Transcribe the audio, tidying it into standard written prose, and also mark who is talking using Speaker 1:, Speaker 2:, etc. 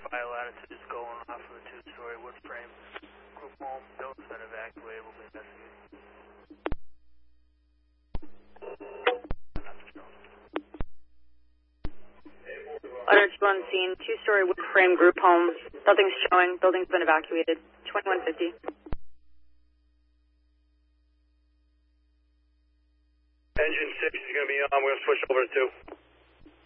Speaker 1: fire latitude is going off of the two-story wood frame. Group home, building's been evacuated, we'll be investigating.
Speaker 2: Others on scene, two-story wood frame group home. Nothing's showing. Building's been evacuated. 2150.
Speaker 3: Engine 6 is going to be on. We're going to switch over to 2.